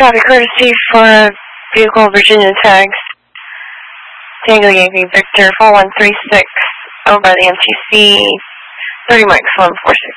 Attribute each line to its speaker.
Speaker 1: Copy, courtesy for vehicle Virginia tags. Tango Yankee Victor 4136 over by the MTC 30 mics 146.